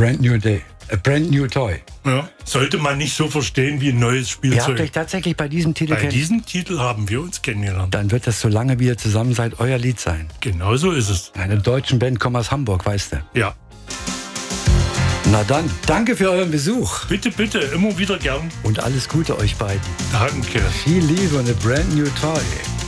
brand new day. A brand new toy. Ja, sollte man nicht so verstehen wie ein neues Spielzeug. Ihr habt euch tatsächlich bei diesem Titel Bei diesem Titel haben wir uns kennengelernt. Dann wird das, solange wir zusammen seid, euer Lied sein. Genau so ist es. Eine deutschen Band kommt aus Hamburg, weißt du. Ja. Na dann, danke für euren Besuch. Bitte, bitte, immer wieder gern. Und alles Gute euch beiden. Danke. Viel Liebe und a brand new toy.